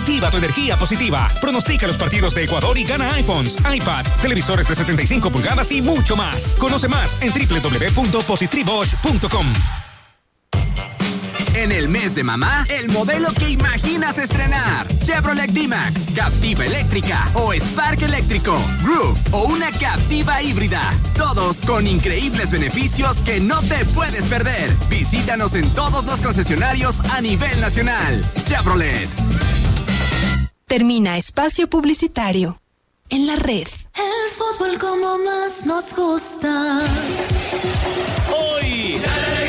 Activa tu energía positiva. Pronostica los partidos de Ecuador y gana iPhones, iPads, televisores de 75 pulgadas y mucho más. Conoce más en www.positribosch.com. En el mes de mamá, el modelo que imaginas estrenar. Chevrolet D-Max, Captiva eléctrica o Spark eléctrico, Groove o una Captiva híbrida. Todos con increíbles beneficios que no te puedes perder. Visítanos en todos los concesionarios a nivel nacional. Chevrolet. Termina espacio publicitario. En la red. El fútbol como más nos gusta. Hoy,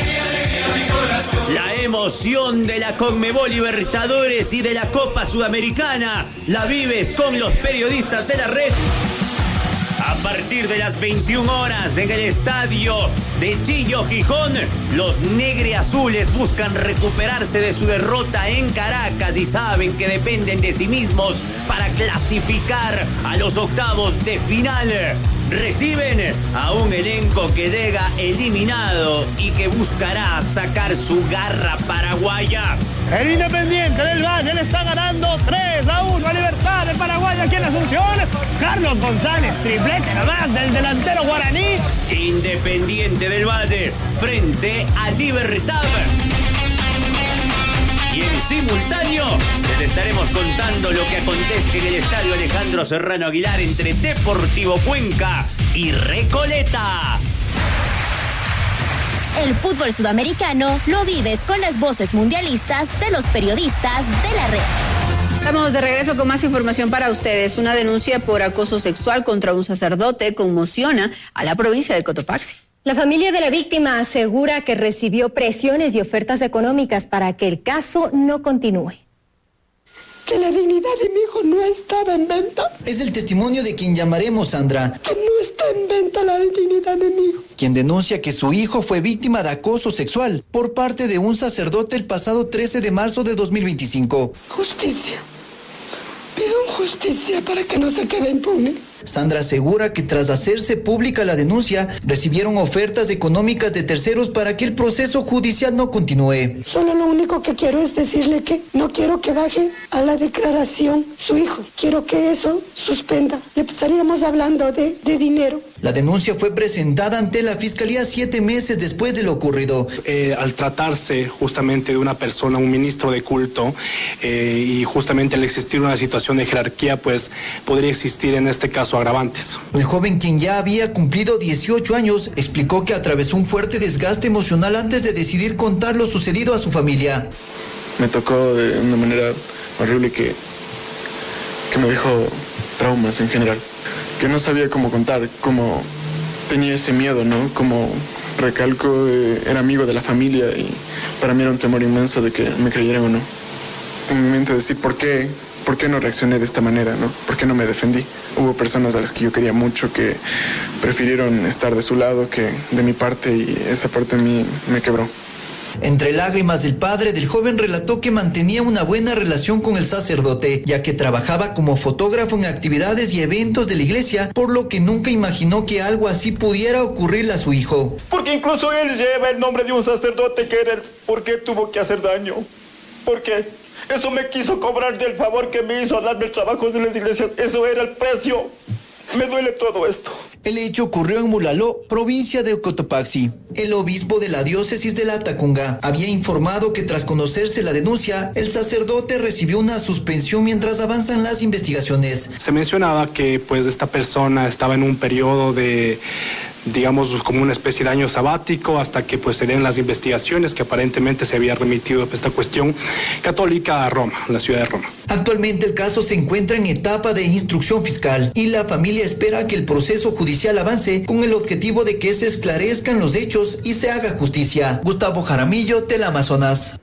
la emoción de la Conmebol Libertadores y de la Copa Sudamericana la vives con los periodistas de la red. A partir de las 21 horas en el estadio de Chillo, Gijón, los negriazules buscan recuperarse de su derrota en Caracas y saben que dependen de sí mismos para clasificar a los octavos de final. Reciben a un elenco que llega eliminado y que buscará sacar su garra paraguaya. El Independiente del Valle le está ganando 3-1 a Libertad de Paraguay aquí en Asunción. Carlos González, triplete nomás del delantero guaraní. Independiente del Valle frente a Libertad. Y en simultáneo les estaremos contando lo que acontece en el estadio Alejandro Serrano Aguilar entre Deportivo Cuenca y Recoleta. El fútbol sudamericano lo vives con las voces mundialistas de los periodistas de la red. Estamos de regreso con más información para ustedes. Una denuncia por acoso sexual contra un sacerdote conmociona a la provincia de Cotopaxi. La familia de la víctima asegura que recibió presiones y ofertas económicas para que el caso no continúe. Que la dignidad de mi hijo no estaba en venta. Es el testimonio de quien llamaremos Sandra. Que no está en venta la dignidad de mi hijo. Quien denuncia que su hijo fue víctima de acoso sexual por parte de un sacerdote el pasado 13 de marzo de 2025. Justicia. Pido justicia para que no se quede impune. Sandra asegura que tras hacerse pública la denuncia, recibieron ofertas económicas de terceros para que el proceso judicial no continúe. Solo lo único que quiero es decirle que no quiero que baje a la declaración su hijo. Quiero que eso suspenda. Le estaríamos hablando de dinero. La denuncia fue presentada ante la Fiscalía 7 meses después de lo ocurrido. Al tratarse justamente de una persona, un ministro de culto, y justamente al existir una situación de jerarquía, pues podría existir en este caso agravantes. El joven, quien ya había cumplido 18 años, explicó que atravesó un fuerte desgaste emocional antes de decidir contar lo sucedido a su familia. Me tocó de una manera horrible que me dejó traumas en general, que no sabía cómo contar, cómo tenía ese miedo, ¿no? Como recalco, era amigo de la familia y para mí era un temor inmenso de que me creyeran o no. En mi mente decir, ¿por qué no reaccioné de esta manera, no? ¿Por qué no me defendí? Hubo personas a las que yo quería mucho que prefirieron estar de su lado que de mi parte y esa parte a mí me quebró. Entre lágrimas, el padre del joven relató que mantenía una buena relación con el sacerdote, ya que trabajaba como fotógrafo en actividades y eventos de la iglesia, por lo que nunca imaginó que algo así pudiera ocurrirle a su hijo. Porque incluso él lleva el nombre de un sacerdote que era ¿por qué tuvo que hacer daño? ¿Por qué? Eso me quiso cobrar del favor que me hizo al darme el trabajo de las iglesias. Eso era el precio. Me duele todo esto. El hecho ocurrió en Mulaló, provincia de Cotopaxi. El obispo de la diócesis de Latacunga había informado que tras conocerse la denuncia, el sacerdote recibió una suspensión mientras avanzan las investigaciones. Se mencionaba que pues esta persona estaba en un periodo de, digamos, como una especie de año sabático hasta que pues se den las investigaciones, que aparentemente se había remitido esta cuestión católica a Roma, la ciudad de Roma. Actualmente el caso se encuentra en etapa de instrucción fiscal y la familia espera que el proceso judicial avance con el objetivo de que se esclarezcan los hechos y se haga justicia. Gustavo Jaramillo, Teleamazonas.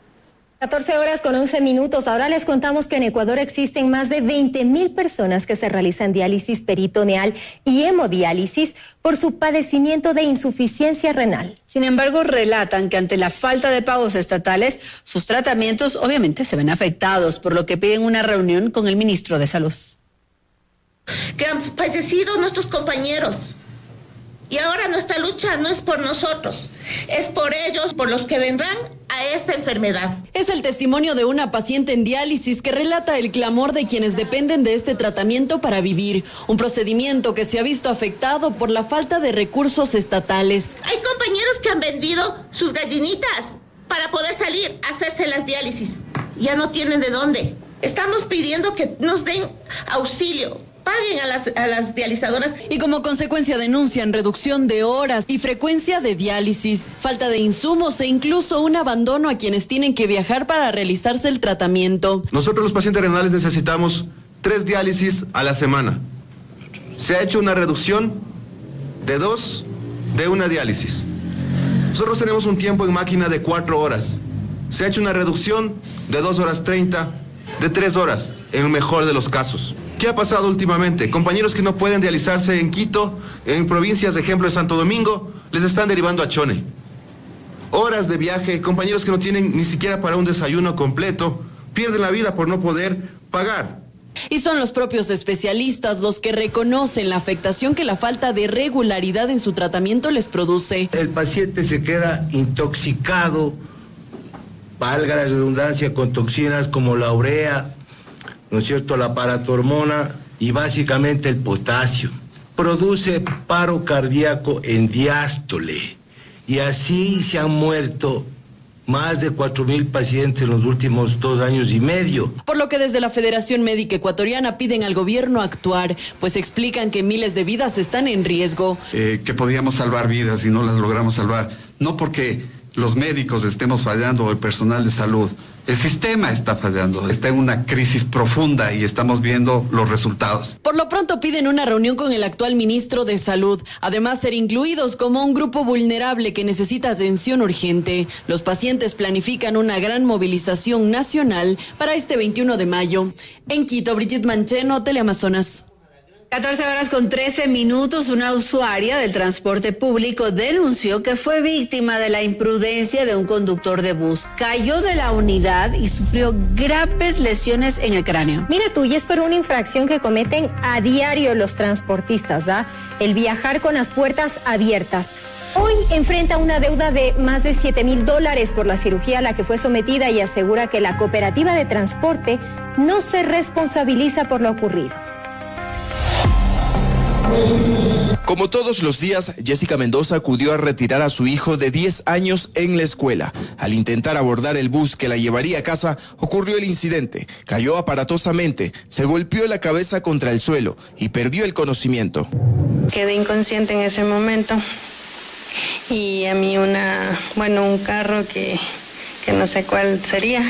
14:11. Ahora les contamos que en Ecuador existen más de 20,000 personas que se realizan diálisis peritoneal y hemodiálisis por su padecimiento de insuficiencia renal. Sin embargo, relatan que ante la falta de pagos estatales, sus tratamientos obviamente se ven afectados, por lo que piden una reunión con el ministro de Salud. Que han fallecido nuestros compañeros Y ahora nuestra lucha no es por nosotros, es por ellos, por los que vendrán a esta enfermedad. Es el testimonio de una paciente en diálisis que relata el clamor de quienes dependen de este tratamiento para vivir, un procedimiento que se ha visto afectado por la falta de recursos estatales. Hay compañeros que han vendido sus gallinitas para poder salir a hacerse las diálisis. Ya no tienen de dónde. Estamos pidiendo que nos den auxilio. Paguen a las dializadoras. Y como consecuencia denuncian reducción de horas y frecuencia de diálisis, falta de insumos e incluso un abandono a quienes tienen que viajar para realizarse el tratamiento. Nosotros los pacientes renales necesitamos 3 diálisis a la semana. Se ha hecho una reducción de 2 de una diálisis. Nosotros tenemos un tiempo en máquina de 4 horas. Se ha hecho una reducción de 2 horas 30, de 3 horas, en el mejor de los casos. ¿Qué ha pasado últimamente? Compañeros que no pueden dializarse en Quito, en provincias, ejemplo de Santo Domingo, les están derivando a Chone. Horas de viaje, compañeros que no tienen ni siquiera para un desayuno completo, pierden la vida por no poder pagar. Y son los propios especialistas los que reconocen la afectación que la falta de regularidad en su tratamiento les produce. El paciente se queda intoxicado, valga la redundancia, con toxinas como la urea, ¿no es cierto?, la paratormona y básicamente el potasio. Produce paro cardíaco en diástole y así se han muerto más de 4,000 pacientes en los últimos 2 años y medio. Por lo que desde la Federación Médica Ecuatoriana piden al gobierno actuar, pues explican que miles de vidas están en riesgo. Que podíamos salvar vidas y no las logramos salvar, no porque los médicos estemos fallando o el personal de salud. El sistema está fallando, está en una crisis profunda y estamos viendo los resultados. Por lo pronto piden una reunión con el actual ministro de Salud, además ser incluidos como un grupo vulnerable que necesita atención urgente. Los pacientes planifican una gran movilización nacional para este 21 de mayo. En Quito, Brigitte Mancheno, Teleamazonas. 14:13. Una usuaria del transporte público denunció que fue víctima de la imprudencia de un conductor de bus. Cayó de la unidad y sufrió graves lesiones en el cráneo. Mira tú, y es por una infracción que cometen a diario los transportistas, ¿ah? El viajar con las puertas abiertas. Hoy enfrenta una deuda de más de $7,000 por la cirugía a la que fue sometida y asegura que la cooperativa de transporte no se responsabiliza por lo ocurrido. Como todos los días, Jessica Mendoza acudió a retirar a su hijo de 10 años en la escuela. Al intentar abordar el bus que la llevaría a casa, ocurrió el incidente. Cayó aparatosamente, se golpeó la cabeza contra el suelo y perdió el conocimiento. Quedé inconsciente en ese momento y a mí un carro que no sé cuál sería,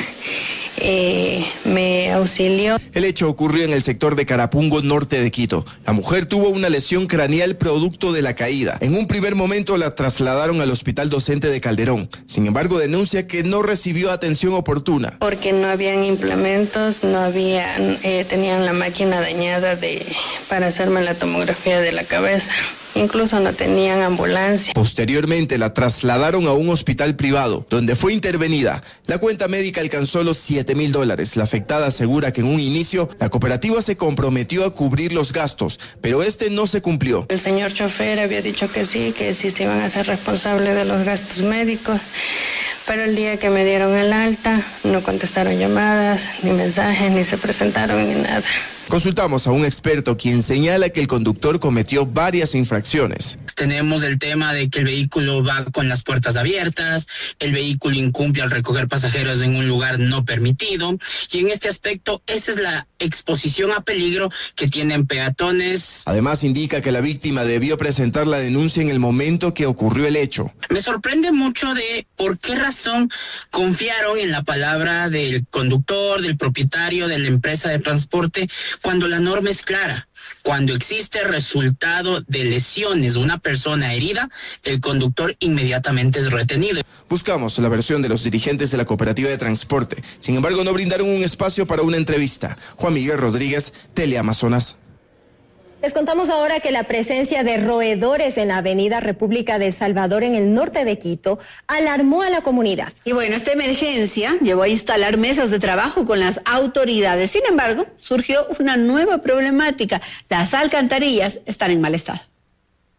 me auxilió. El hecho ocurrió en el sector de Carapungo, norte de Quito. La mujer tuvo una lesión craneal producto de la caída. En un primer momento la trasladaron al Hospital Docente de Calderón. Sin embargo, denuncia que no recibió atención oportuna. Porque no habían implementos, tenían la máquina dañada para hacerme la tomografía de la cabeza. Incluso no tenían ambulancia. Posteriormente la trasladaron a un hospital privado, donde fue intervenida. La cuenta médica alcanzó los $7,000. La afectada asegura que en un inicio la cooperativa se comprometió a cubrir los gastos, pero este no se cumplió. El señor chofer había dicho que sí se iban a hacer responsables de los gastos médicos, pero el día que me dieron el alta no contestaron llamadas, ni mensajes, ni se presentaron ni nada. Consultamos a un experto quien señala que el conductor cometió varias infracciones. Tenemos el tema de que el vehículo va con las puertas abiertas, el vehículo incumple al recoger pasajeros en un lugar no permitido, y en este aspecto esa es la exposición a peligro que tienen peatones. Además indica que la víctima debió presentar la denuncia en el momento que ocurrió el hecho. Me sorprende mucho de por qué razón confiaron en la palabra del conductor, del propietario de la empresa de transporte, cuando la norma es clara. Cuando existe resultado de lesiones de una persona herida, el conductor inmediatamente es retenido. Buscamos la versión de los dirigentes de la cooperativa de transporte. Sin embargo, no brindaron un espacio para una entrevista. Juan Miguel Rodríguez, Teleamazonas. Les contamos ahora que la presencia de roedores en la avenida República de Salvador en el norte de Quito alarmó a la comunidad. Y bueno, esta emergencia llevó a instalar mesas de trabajo con las autoridades. Sin embargo, surgió una nueva problemática. Las alcantarillas están en mal estado.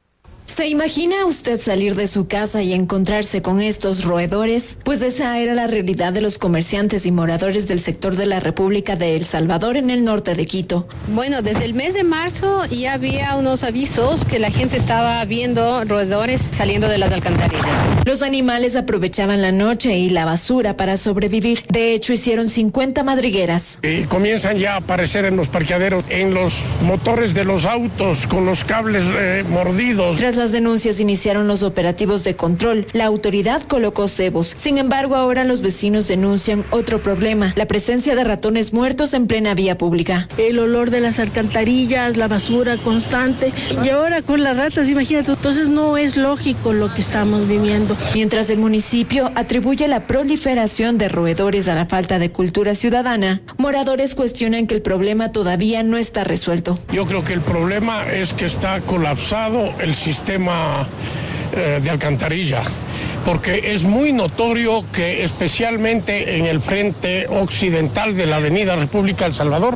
¿Se imagina usted salir de su casa y encontrarse con estos roedores? Pues esa era la realidad de los comerciantes y moradores del sector de la República de El Salvador en el norte de Quito. Bueno, desde el mes de marzo ya había unos avisos que la gente estaba viendo roedores saliendo de las alcantarillas. Los animales aprovechaban la noche y la basura para sobrevivir. De hecho, hicieron 50 madrigueras. Y comienzan ya a aparecer en los parqueaderos, en los motores de los autos, con los cables mordidos. Tras las denuncias iniciaron los operativos de control. La autoridad colocó cebos. Sin embargo, ahora los vecinos denuncian otro problema: la presencia de ratones muertos en plena vía pública. El olor de las alcantarillas, la basura constante. Y ahora con las ratas, imagínate. Entonces no es lógico lo que estamos viviendo. Mientras el municipio atribuye la proliferación de roedores a la falta de cultura ciudadana, moradores cuestionan que el problema todavía no está resuelto. Yo creo que el problema es que está colapsado el sistema de alcantarilla, porque es muy notorio que especialmente en el frente occidental de la avenida República del Salvador,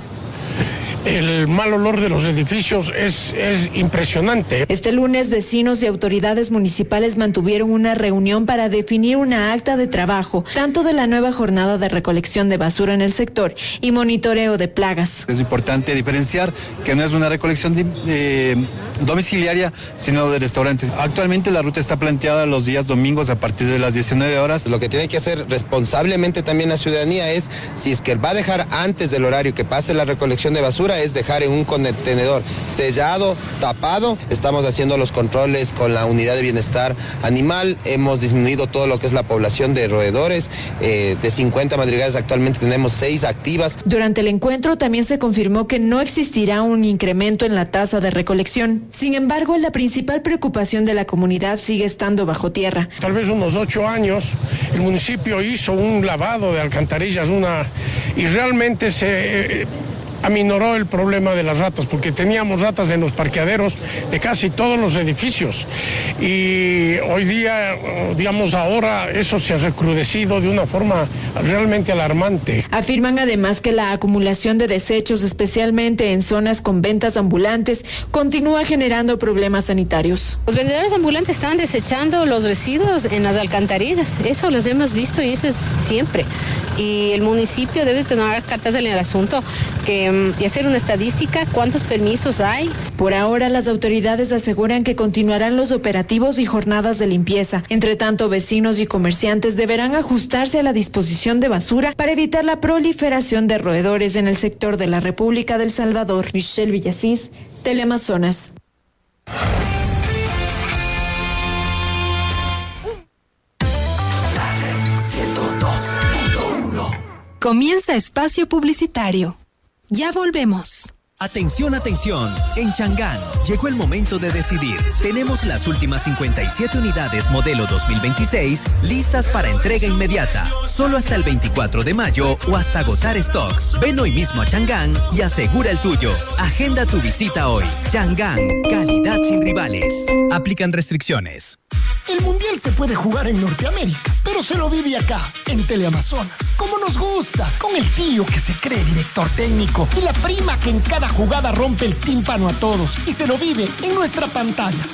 el mal olor de los edificios es impresionante. Este lunes, vecinos y autoridades municipales mantuvieron una reunión para definir una acta de trabajo, tanto de la nueva jornada de recolección de basura en el sector y monitoreo de plagas. Es importante diferenciar que no es una recolección domiciliaria, sino de restaurantes. Actualmente la ruta está planteada los días domingos a partir de las 19 horas. Lo que tiene que hacer responsablemente también la ciudadanía es, si es que va a dejar antes del horario que pase la recolección de basura, es dejar en un contenedor sellado, tapado. Estamos haciendo los controles con la unidad de bienestar animal. Hemos disminuido todo lo que es la población de roedores. De 50 madrigueras actualmente tenemos 6 activas. Durante el encuentro también se confirmó que no existirá un incremento en la tasa de recolección. Sin embargo, la principal preocupación de la comunidad sigue estando bajo tierra. Tal vez unos 8 años el municipio hizo un lavado de alcantarillas y realmente se aminoró el problema de las ratas, porque teníamos ratas en los parqueaderos de casi todos los edificios. Y hoy día, digamos ahora, eso se ha recrudecido de una forma realmente alarmante. Afirman además que la acumulación de desechos, especialmente en zonas con ventas ambulantes, continúa generando problemas sanitarios. Los vendedores ambulantes están desechando los residuos en las alcantarillas. Eso los hemos visto y eso es siempre. Y el municipio debe tomar cartas en el asunto y hacer una estadística, cuántos permisos hay. Por ahora, las autoridades aseguran que continuarán los operativos y jornadas de limpieza. Entre tanto, vecinos y comerciantes deberán ajustarse a la disposición de basura para evitar la proliferación de roedores en el sector de la República del Salvador. Michelle Villasís, Teleamazonas. Comienza espacio publicitario. Ya volvemos. Atención, atención. En Chang'an llegó el momento de decidir. Tenemos las últimas 57 unidades modelo 2026 listas para entrega inmediata. Solo hasta el 24 de mayo o hasta agotar stock. Ven hoy mismo a Chang'an y asegura el tuyo. Agenda tu visita hoy. Chang'an, calidad sin rivales. Aplican restricciones. El Mundial se puede jugar en Norteamérica, pero se lo vive acá, en Teleamazonas, como nos gusta, con el tío que se cree director técnico y la prima que en cada jugada rompe el tímpano a todos y se lo vive en nuestra pantalla.